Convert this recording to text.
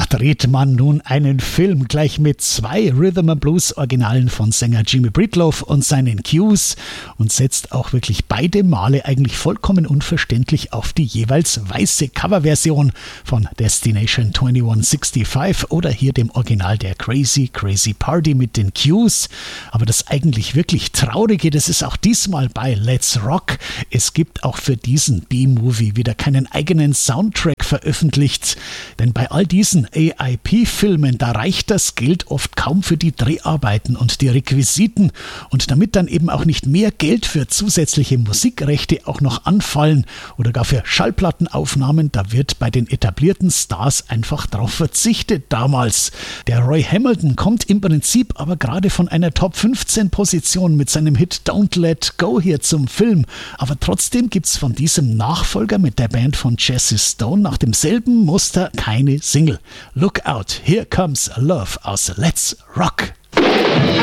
dreht man nun einen Film gleich mit 2 Rhythm and Blues Originalen von Sänger Jimmy Breedlove und seinen Cues und setzt auch wirklich beide Male eigentlich vollkommen unverständlich auf die jeweils weiße Coverversion von Destination 2165 oder hier dem Original der Crazy Crazy Party mit den Cues. Aber das eigentlich wirklich Traurige, das ist auch diesmal bei Let's Rock. Es gibt auch für diesen B-Movie wieder keinen eigenen Soundtrack veröffentlicht, denn bei all diesen AIP-Filmen, da reicht das Geld oft kaum für die Dreharbeiten und die Requisiten, und damit dann eben auch nicht mehr Geld für zusätzliche Musikrechte auch noch anfallen oder gar für Schallplattenaufnahmen, da wird bei den etablierten Stars einfach drauf verzichtet damals. Der Roy Hamilton kommt im Prinzip aber gerade von einer Top-15-Position mit seinem Hit Don't Let Go hier zum Film, aber trotzdem gibt's von diesem Nachfolger mit der Band von Jesse Stone nach demselben Muster keine Single. Look out, here comes love aus Let's Rock.